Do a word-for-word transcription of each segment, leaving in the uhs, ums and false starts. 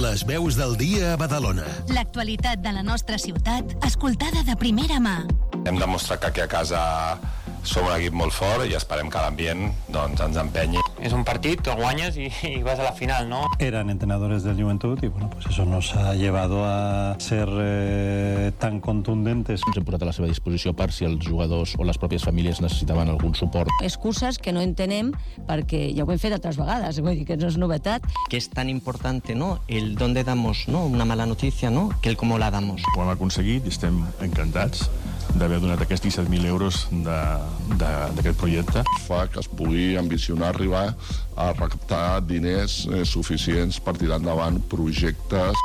Les veus del dia a Badalona. L'actualitat de la nostra ciutat, escoltada de primera mà. Hem demostrat que aquí a casa som un equip molt fort i esperem que l'ambient doncs, ens empenyi. Es un partit, el guanyes y, y vas a la final, ¿no? Eran entrenadores del Juventud y bueno, pues eso nos ha llevado a ser eh, tan contundentes. Ens hem posat a la seva disposició per si els jugadors o les pròpies famílies necessitaven algun suport. Excuses que no entenem perquè ja ho hem fet altres vegades, vull dir que no és novetat. Que es tan importante, ¿no? El dónde damos, ¿no? Una mala noticia, ¿no? Que el cómo la damos. Ho hem aconseguit i estem encantats d'haver donat aquests disset mil euros d'aquest projecte. Fa que es pugui ambicionar arribar a recaptar diners eh, suficients per tirar endavant projectes.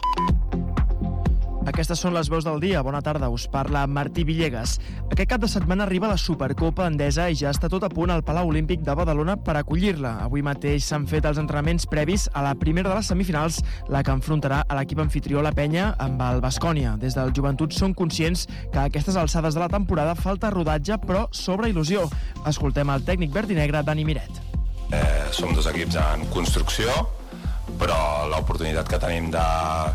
Aquestes són les veus del dia. Bona tarda, us parla Martí Villegas. Aquest cap de setmana arriba la Supercopa Endesa i ja està tot a punt al Palau Olímpic de Badalona per acollir-la. Avui mateix s'han fet els entrenaments previs a la primera de les semifinals, la que enfrontarà a l'equip anfitrió La Penya amb el Baskonia. Des del Joventut són conscients que a aquestes alçades de la temporada falta rodatge, però sobra il·lusió. Escoltem el tècnic verd i negre, Dani Miret. Eh, som dos equips en construcció, però l'oportunitat que tenim de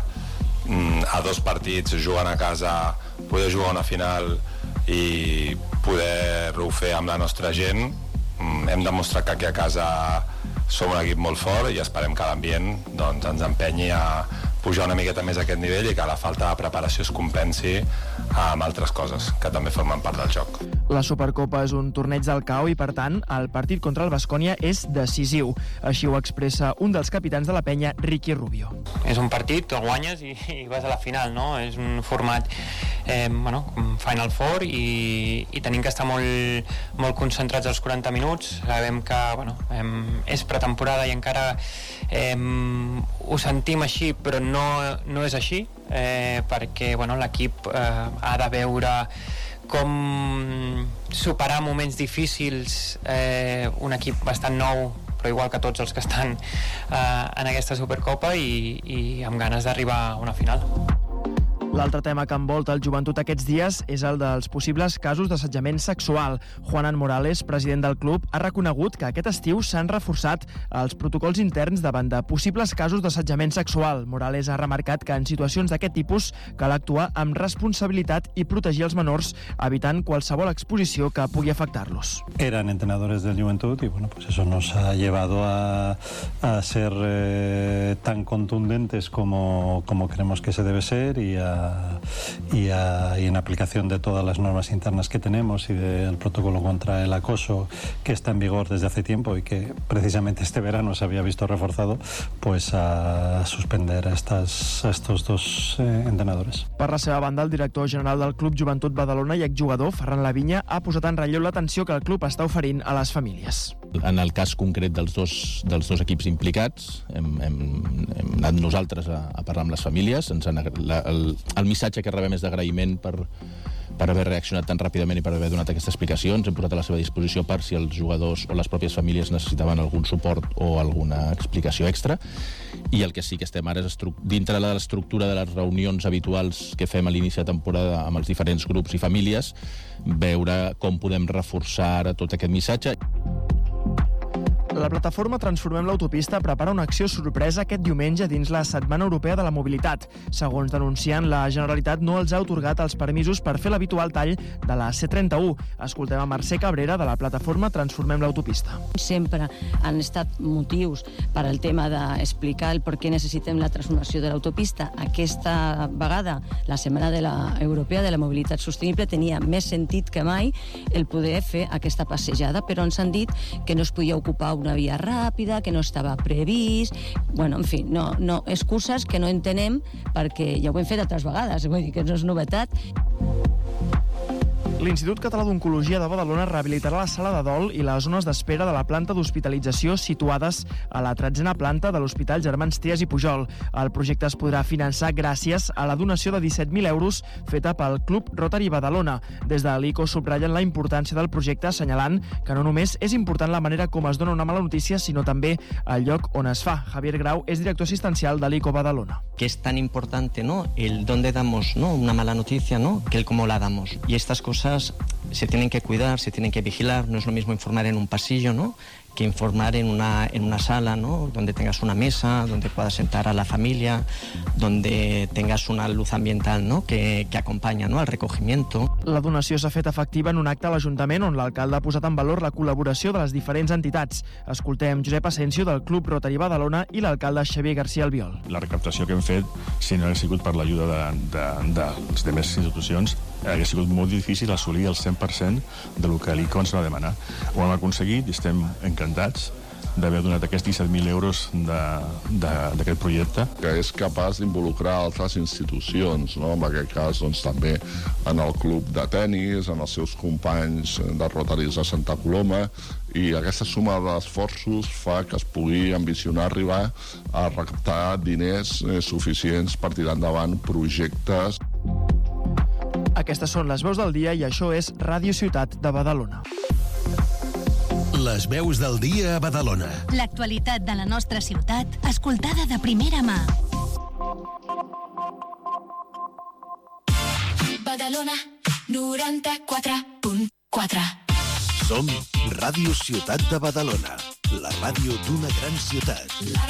a dos partits jugant a casa, poder jugar una final i poder-ho fer amb la nostra gent. Hem demostrat que aquí a casa som un equip molt fort i esperem que l'ambient doncs, ens empenyi a pujar una miqueta més a aquest nivell i que la falta de preparació es compensi amb altres coses que també formen part del joc. La Supercopa és un torneig del C A O i, per tant, el partit contra el Baskonia és decisiu. Així ho expressa un dels capitans de la Penya, Ricky Rubio. És un partit, el guanyes i, i vas a la final, no? És un format eh, bueno, Final Four i, i tenim que estar molt, molt concentrats als quaranta minuts. Sabem que bueno, eh, és pretemporada i encara eh, ho sentim així, però no, no és així, eh, perquè bueno, l'equip eh, ha de veure com superar moments difícils, eh, un equip bastant nou, però igual que tots els que estan eh, en aquesta Supercopa i, i amb ganes d'arribar a una final. L'altre tema que envolta el Joventut aquests dies és el dels possibles casos d'assetjament sexual. Juanan Morales, president del club, ha reconegut que aquest estiu s'han reforçat els protocols interns davant de possibles casos d'assetjament sexual. Morales ha remarcat que en situacions d'aquest tipus cal actuar amb responsabilitat i protegir els menors, evitant qualsevol exposició que pugui afectar-los. Eran entrenadores del Juventud y bueno, pues eso nos ha llevado a, a ser eh, tan contundentes como, como creemos que se debe ser y a Y, a, y en aplicación de todas las normas internas que tenemos y del protocolo contra el acoso que está en vigor desde hace tiempo y que precisamente este verano se había visto reforzado, pues a suspender a, estas, a estos dos eh, entrenadores. Per la seva banda, el director general del Club Joventut Badalona i exjugador, Ferran Lavinya, ha posat en relleu l'atenció que el club està oferint a les famílies. En el cas concret dels dos, dels dos equips implicats, hem, hem, hem anat nosaltres a, a parlar amb les famílies. Ens han, la, el, el missatge que rebem és d'agraïment per, per haver reaccionat tan ràpidament i per haver donat aquesta explicació. Ens hem posat a la seva disposició per si els jugadors o les pròpies famílies necessitaven algun suport o alguna explicació extra. I el que sí que estem ara és dintre de l'estructura de les reunions habituals que fem a l'inici de temporada amb els diferents grups i famílies, veure com podem reforçar ara tot aquest missatge. La plataforma Transformem l'Autopista prepara una acció sorpresa aquest diumenge dins la Setmana Europea de la Mobilitat. Segons denuncien, la Generalitat no els ha atorgat els permisos per fer l'habitual tall de la C trenta-u. Escoltem a Mercè Cabrera, de la plataforma Transformem l'Autopista. Sempre han estat motius per al tema d'explicar el per què necessitem la transformació de l'autopista. Aquesta vegada, la Setmana de la Europea de la Mobilitat Sostenible tenia més sentit que mai el poder fer aquesta passejada, però ens han dit que no es podia ocupar una via ràpida, que no estava previst. Bueno, en fi, no, no, excuses que no entenem perquè ja ho hem fet altres vegades, vull dir que no és novetat. L'Institut Català d'Oncologia de Badalona rehabilitarà la sala de dol i les zones d'espera de la planta d'hospitalització situades a la tretzena planta de l'Hospital Germans Trias i Pujol. El projecte es podrà finançar gràcies a la donació de disset mil euros feta pel Club Rotary Badalona. Des de l'I C O subratllen la importància del projecte, assenyalant que no només és important la manera com es dona una mala notícia, sinó també el lloc on es fa. Javier Grau és director assistencial de l'I C O Badalona. Que es tan importante, ¿no? El dónde damos, ¿no? Una mala noticia, ¿no? Que el cómo la damos. Y estas cosas se tienen que cuidar, se tienen que vigilar. No es lo mismo informar en un pasillo, ¿no? que informar en una, en una sala, ¿no? Donde tengas una mesa, donde puedas sentar a la familia, donde tengas una luz ambiental, ¿no? que, que acompaña, ¿no? al recogimiento. La donació s'ha fet efectiva en un acte a l'Ajuntament on l'alcalde ha posat en valor la col·laboració de les diferents entitats. Escoltem Josep Asensio del Club Rotary Badalona i l'alcalde Xavier García Albiol. La recaptació que hem fet, si no hagués sigut per l'ajuda de, de, de les demés institucions, hauria sigut molt difícil assolir el cent per cent del que l'I C O ens va demanar. Ho hem aconseguit i estem encantats d'haver donat aquests disset mil euros d'aquest projecte. Que és capaç d'involucrar altres institucions, no? En aquest cas doncs, també en el club de tennis, en els seus companys de Rotaris de Santa Coloma, i aquesta suma d'esforços fa que es pugui ambicionar arribar a recaptar diners eh, suficients per tirar endavant projectes. Aquestes són les veus del dia i això és Ràdio Ciutat de Badalona. Les veus del dia a Badalona. L'actualitat de la nostra ciutat, escoltada de primera mà. Badalona noranta-quatre punt quatre. Som Ràdio Ciutat de Badalona, la ràdio d'una gran ciutat.